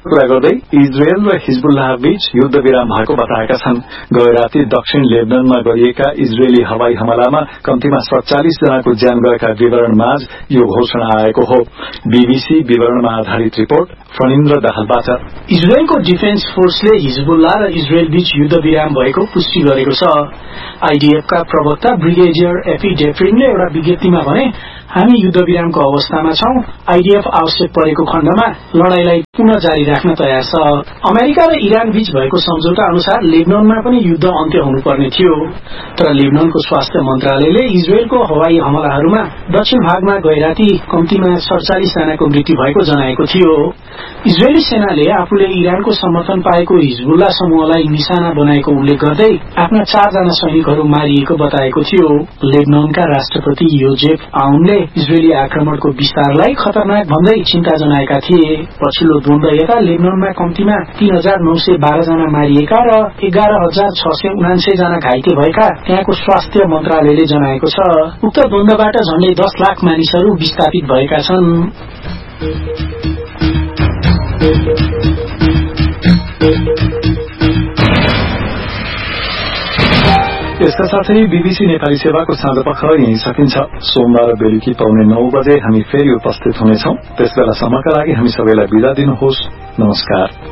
कुरा गर्दै इजरायल र हिजबुल्लाह बीच युद्ध विराम भएको बताएका छन्। गए राति दक्षिण लेबनानमा गरिएका इजरायली हवाई हमलामा कम्तीमा 47 जनाको ज्यान गएका विवरणमाझ यो घोषणा आएको हो। बीबीसी विवरणमा आधारित रिपोर्ट फणिन्द्र दाहालबाट। इजरायलको डिफेन्स फोर्सले हिजबुल्लाह र इजरायल बीच युद्ध विराम भएको पुष्टि गरेको छ। आईडीएफका प्रवक्ता ब्रिगेडियर एफी डेफ्रिनले एउटा विज्ञप्तिमा भने, हामी युद्ध विरामको अवस्थामा छौं। आईडीएफ आवश्यक परेको खण्डमा लडाईलाई पुनः जारी राख्न तयार छ। अमेरिका र इरान बीच भएको सम्झौता अनुसार लेबनानमा पनि युद्ध अन्त्य हुनुपर्ने थियो, तर लेबनानको स्वास्थ्य मन्त्रालयले इजरायलको हवाई हमलाहरूमा दक्षिण भागमा गए राति कम्तीमा 47 जनाको मृत्यु भएको जनाएको थियो। इजरायली सेनाले आफूले इरानको समर्थन पाएको हिजबुल्लाह समूहलाई निशाना बनाएको उल्लेख गर्दै आफ्ना 4 जना सैनिकहरू मारिएको बताएको थियो। लेबनानका राष्ट्रपति योजेफ आउनले इजरायली आक्रमणको विस्तारलाई खतरनाक भन्दै चिन्ता जनाएका थिए। पछिल्लो द्वन्द्व यता लेबनानमा कम्तीमा 3912 जना मारिएका र 11679 जना घाइते भएका त्यहाँको स्वास्थ्य मन्त्रालयले जनाएको छ। उक्त द्वन्द्वबाट झण्डै 10 लाख मानिसहरू विस्थापित भएका छन्। यसका साथै बीबीसी नेपाली सेवाको साँझपख यही सकिन्छ। सोमबार बेलुकी पाउने 9 बजे हामी फेरि उपस्थित हुनेछौं। त्यसबेलासम्मका लागि हामी सबैलाई बिदा दिनुहोस्। नमस्कार।